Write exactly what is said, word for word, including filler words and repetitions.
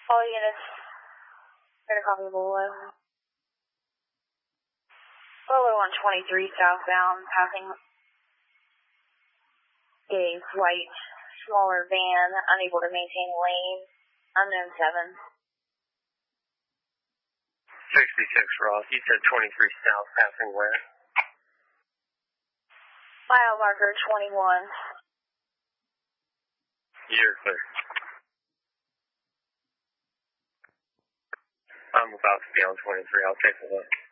All units, get a copy below. Solo one twenty-three southbound, passing a white, smaller van, unable to maintain lane, unknown seven. sixty-six Ross, you said twenty-three south, passing where? Mile marker twenty-one. You're clear. I'm about to be on twenty-three, I'll take a look.